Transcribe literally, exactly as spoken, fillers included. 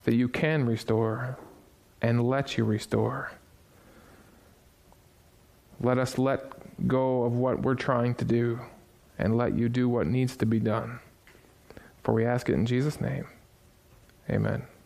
that you can restore and let you restore. Let us let go of what we're trying to do and let you do what needs to be done. For we ask it in Jesus' name. Amen.